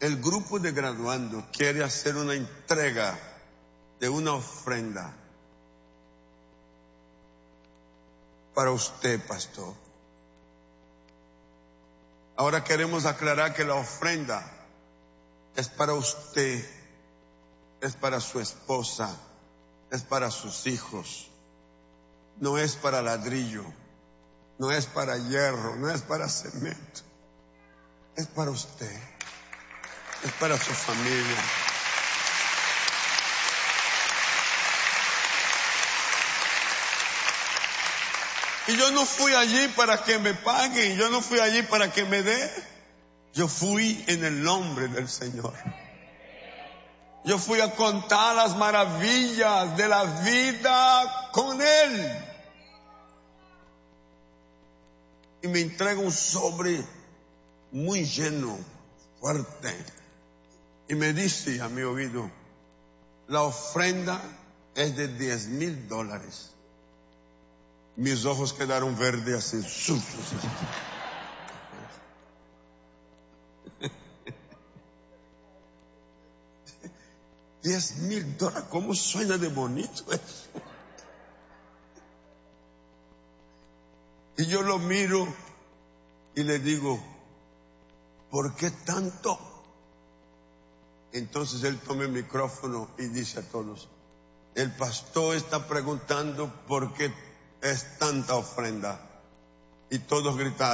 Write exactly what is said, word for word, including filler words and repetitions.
el grupo de graduandos quiere hacer una entrega de una ofrenda para usted, pastor. Ahora queremos aclarar que la ofrenda es para usted, es para su esposa, es para sus hijos. No es para ladrillo, no es para hierro, no es para cemento. Es para usted, es para su familia. Y yo no fui allí para que me paguen, yo no fui allí para que me dé. Yo fui en el nombre del Señor. Yo fui a contar las maravillas de la vida con Él. Y me entrega un sobre muy lleno, fuerte. Y me dice a mi oído, la ofrenda es de diez mil dólares. Mis ojos quedaron verdes así. Diez mil dólares, ¿cómo suena de bonito eso? Y yo lo miro y le digo, ¿por qué tanto? Entonces él toma el micrófono y dice a todos, el pastor está preguntando por qué es tanta ofrenda. Y todos gritaron.